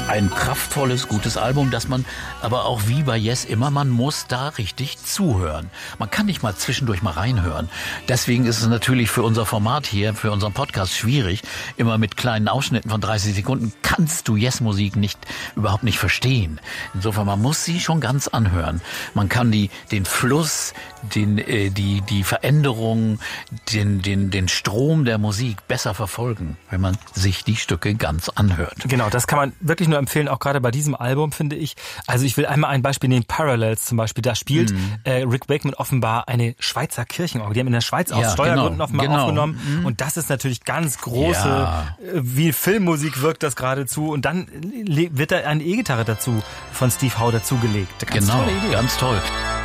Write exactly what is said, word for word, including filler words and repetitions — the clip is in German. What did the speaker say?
ein kraftvolles, gutes Album, das man aber auch wie bei Yes immer, man muss da richtig zuhören. Man kann nicht mal zwischendurch mal reinhören. Deswegen ist es natürlich für unser Format hier, für unseren Podcast schwierig. Immer mit kleinen Ausschnitten von dreißig Sekunden kannst du Yes-Musik nicht, überhaupt nicht verstehen. Insofern, man muss sie schon ganz anhören. Man kann die, den Fluss, den, äh, die, die Veränderung, den, den, den Strom der Musik besser verfolgen, wenn man sich die Stücke ganz anhört. Genau, das kann man wirklich nur empfehlen, auch gerade bei diesem Album, finde ich. Also ich will einmal ein Beispiel nehmen, Parallels zum Beispiel. Da spielt mhm. äh, Rick Wakeman offenbar eine Schweizer Kirchenorgel. Die haben in der Schweiz aus ja, Steuergründen genau, offenbar genau. aufgenommen. Mhm. Und das ist natürlich ganz große, ja. wie Filmmusik wirkt das geradezu. Und dann wird da eine E-Gitarre dazu von Steve Howe dazugelegt. Ganz genau, tolle Idee. Ganz toll.